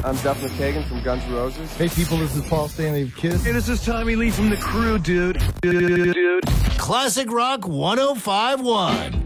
I'm Duff McKagan from Guns N' Roses. Hey people, this is Paul Stanley of Kiss. Hey, this is Tommy Lee from The Crew, dude. Classic Rock 105.1.